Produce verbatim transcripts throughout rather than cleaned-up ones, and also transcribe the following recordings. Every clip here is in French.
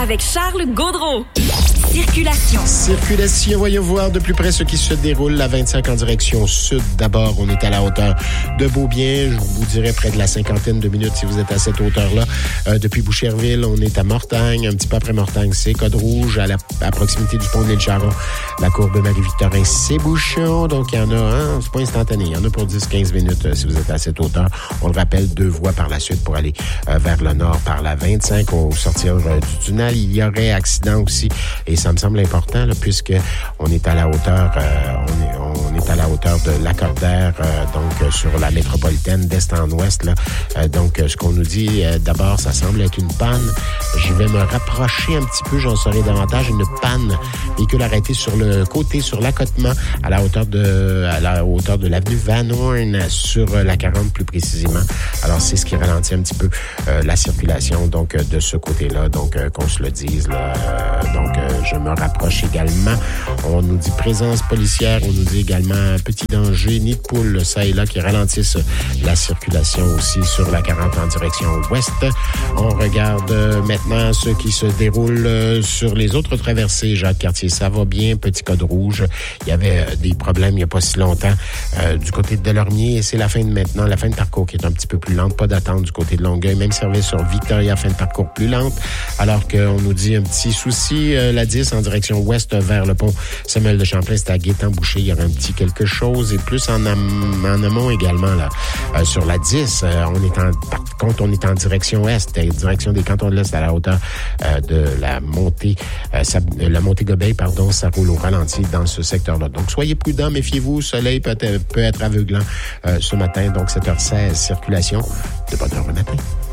avec Charles Gaudreault. Circulation. Circulation, voyons voir de plus près ce qui se déroule. La vingt-cinq en direction sud. D'abord, on est à la hauteur de Beaubien. Je vous dirais près de la cinquantaine de minutes si vous êtes à cette hauteur-là. Euh, depuis Boucherville, on est à Mortagne. Un petit peu après Mortagne, c'est Code Rouge. À, la, à proximité du pont de l'île Charon, la courbe Marie-Victorin, c'est bouchon. Donc, il y en a, hein, c'est pas instantané. Il y en a pour dix à quinze minutes euh, si vous êtes à cette hauteur. On le rappelle, deux voies par la suite pour aller euh, vers le nord par la vingt-cinq. Au sortir euh, du tunnel, il y aurait accident aussi. Et ça me semble important, là, puisque on est à la hauteur, euh, on est, on est à la hauteur de Lacordaire, euh, donc euh, sur la métropolitaine d'est en ouest. Là. Euh, donc, euh, ce qu'on nous dit, euh, d'abord, ça semble être une panne. Je vais me rapprocher un petit peu, j'en saurai davantage. Une panne, véhicule arrêté sur le côté, sur l'accotement, à la hauteur de, à la hauteur de l'avenue Van Horn, sur euh, la quarante plus précisément. Alors, c'est ce qui ralentit un petit peu euh, la circulation, donc euh, de ce côté-là. Donc, euh, qu'on se le dise, là. Euh, donc, euh, je me rapproche également. On nous dit présence policière, on nous dit également petit danger, nid de poule, ça et là, qui ralentissent la circulation aussi sur la quarante en direction ouest. On regarde maintenant ce qui se déroule sur les autres traversées. Jacques-Cartier, ça va bien, petit code rouge. Il y avait des problèmes il n'y a pas si longtemps euh, du côté de Delormier et c'est la fin de maintenant, la fin de parcours qui est un petit peu plus lente, pas d'attente du côté de Longueuil, même service sur Victoria, fin de parcours plus lente, alors qu'on nous dit un petit souci, euh, la dix en direction ouest vers le pont Samuel de Champlain, c'est à Guétan-Boucher, il y aurait un petit quelque chose et plus en, am- en amont également là, euh, sur la dix, euh, on est en, par contre on est en direction est, direction des cantons de l'Est à la hauteur euh, de la montée, euh, ça, la montée Gobeil, pardon, ça roule au ralenti dans ce secteur-là. Donc soyez prudents, méfiez-vous, le soleil peut être, peut être aveuglant euh, ce matin, donc sept heures seize, circulation de bonne heure le matin.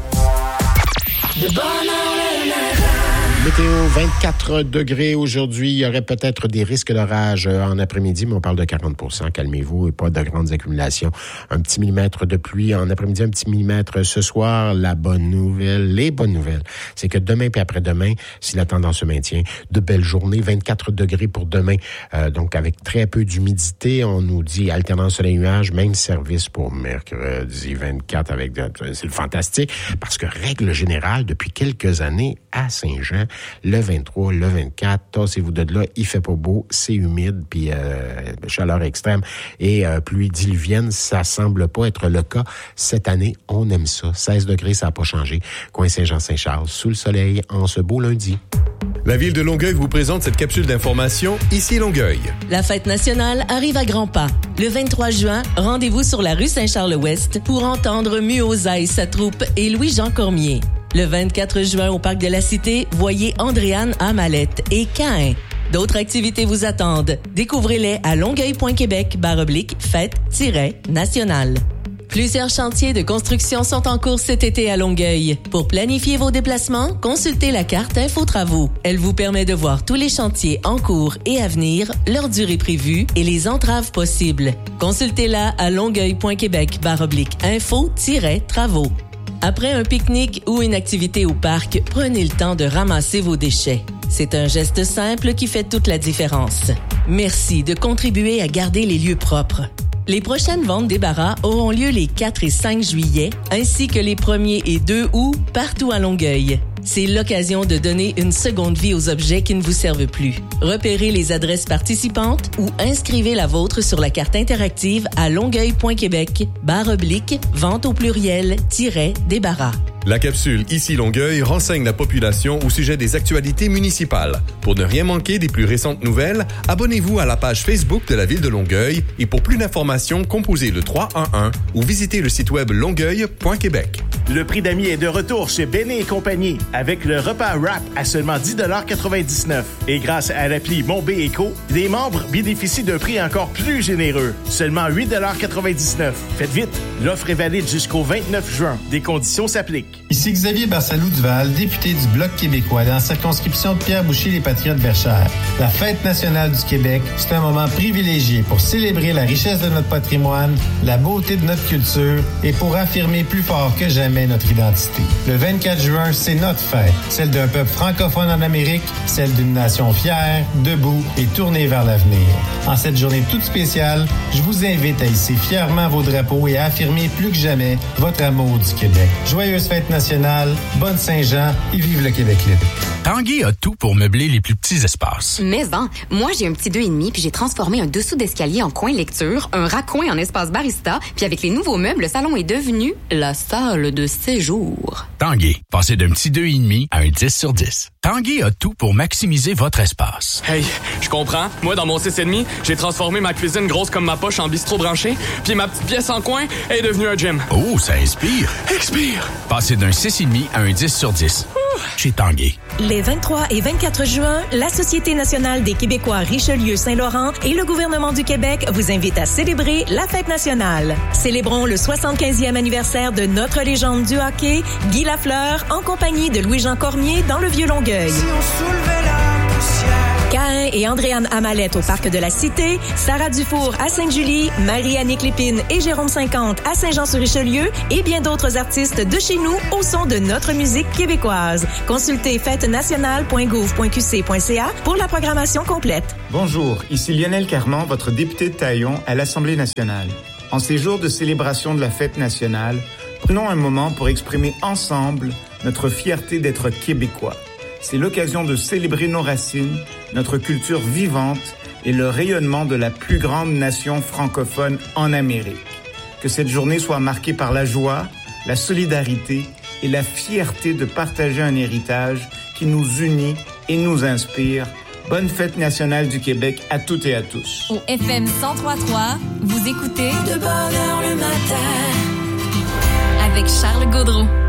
De bonne heure le matin. Météo, vingt-quatre degrés aujourd'hui. Il y aurait peut-être des risques d'orage en après-midi, mais on parle de quarante pour cent. Calmez-vous et pas de grandes accumulations. Un petit millimètre de pluie en après-midi, un petit millimètre ce soir. La bonne nouvelle, les bonnes nouvelles, c'est que demain puis après-demain, si la tendance se maintient, de belles journées. vingt-quatre degrés pour demain, euh, donc avec très peu d'humidité. On nous dit alternance soleil-nuage, même service pour mercredi vingt-quatre avec de, c'est le fantastique parce que règle générale depuis quelques années à Saint-Jean, le vingt-trois, le vingt-quatre, tassez-vous de là, il fait pas beau, c'est humide, puis euh, chaleur extrême et euh, pluie diluvienne, ça semble pas être le cas. Cette année, on aime ça. seize degrés, ça n'a pas changé. Coin Saint-Jean-Saint-Charles, sous le soleil, en ce beau lundi. La Ville de Longueuil vous présente cette capsule d'information Ici Longueuil. La fête nationale arrive à grands pas. Le vingt-trois juin, rendez-vous sur la rue Saint-Charles-Ouest pour entendre Muozaï, sa troupe et Louis-Jean Cormier. Le vingt-quatre juin, au Parc de la Cité, voyez Andréane Amalette et Caïn. D'autres activités vous attendent. Découvrez-les à longueuil.québec barre oblique fête-nationale. Plusieurs chantiers de construction sont en cours cet été à Longueuil. Pour planifier vos déplacements, consultez la carte Infotravaux. Elle vous permet de voir tous les chantiers en cours et à venir, leur durée prévue et les entraves possibles. Consultez-la à longueuil.québec barre oblique info-travaux. Après un pique-nique ou une activité au parc, prenez le temps de ramasser vos déchets. C'est un geste simple qui fait toute la différence. Merci de contribuer à garder les lieux propres. Les prochaines ventes débarras auront lieu les quatre et cinq juillet, ainsi que les premiers et deux août partout à Longueuil. C'est l'occasion de donner une seconde vie aux objets qui ne vous servent plus. Repérez les adresses participantes ou inscrivez la vôtre sur la carte interactive à longueuil.québec barre oblique vente au pluriel tiret débarras. La capsule Ici Longueuil renseigne la population au sujet des actualités municipales. Pour ne rien manquer des plus récentes nouvelles, abonnez-vous à la page Facebook de la Ville de Longueuil et pour plus d'informations, composez le trois un un ou visitez le site web longueuil point québec. Le prix d'amis est de retour chez Béné et compagnie avec le repas wrap à seulement dix dollars quatre-vingt-dix-neuf. Et grâce à l'appli Mon B Éco, les membres bénéficient d'un prix encore plus généreux, seulement huit dollars quatre-vingt-dix-neuf. Faites vite, l'offre est valide jusqu'au vingt-neuf juin. Des conditions s'appliquent. Ici Xavier Barsalou-Duval, député du Bloc québécois dans la circonscription de Pierre-Boucher, les Patriotes Verchères. La Fête nationale du Québec, c'est un moment privilégié pour célébrer la richesse de notre patrimoine, la beauté de notre culture et pour affirmer plus fort que jamais notre identité. Le vingt-quatre juin, c'est notre fête, celle d'un peuple francophone en Amérique, celle d'une nation fière, debout et tournée vers l'avenir. En cette journée toute spéciale, je vous invite à hisser fièrement vos drapeaux et à affirmer plus que jamais votre amour du Québec. Joyeuse fête nationale, bonne Saint-Jean et vive le Québec libre. Tanguay a tout pour meubler les plus petits espaces. Mais en, moi j'ai un petit deux et demi puis j'ai transformé un dessous d'escalier en coin lecture, un raccoin en espace barista, puis avec les nouveaux meubles, le salon est devenu la salle de séjour. Tanguay, passez d'un petit deux et demi à un dix sur dix. Tanguay a tout pour maximiser votre espace. Hey, je comprends. Moi, dans mon six et demi, j'ai transformé ma cuisine grosse comme ma poche en bistrot branché, puis ma petite pièce en coin est devenue un gym. Oh, ça inspire. Expire. Passez d'un six et demi à un dix sur dix. Ouh. Chez Tanguay. Les vingt-trois et vingt-quatre juin, la Société nationale des Québécois Richelieu-Saint-Laurent et le gouvernement du Québec vous invitent à célébrer la fête nationale. Célébrons le soixante-quinzième anniversaire de notre légende du hockey, Guy Lafleur, en compagnie de Louis-Jean Cormier dans le Vieux-Longueuil. Si on soulevait la poussière. Caïn et Andréane Amalette au Parc de la Cité, Sarah Dufour à Sainte-Julie, Marie-Annick Lépine et Jérôme cinquante à Saint-Jean-sur-Richelieu et bien d'autres artistes de chez nous au son de notre musique québécoise. Consultez fête nationale point gouv point q c point c a pour la programmation complète. Bonjour, ici Lionel Carman, votre député de Taillon à l'Assemblée nationale. En ces jours de célébration de la fête nationale, prenons un moment pour exprimer ensemble notre fierté d'être Québécois. C'est l'occasion de célébrer nos racines, notre culture vivante et le rayonnement de la plus grande nation francophone en Amérique. Que cette journée soit marquée par la joie, la solidarité et la fierté de partager un héritage qui nous unit et nous inspire. Bonne fête nationale du Québec à toutes et à tous. Au F M cent trois virgule trois, vous écoutez De bonne heure le matin avec Charles Gaudreau.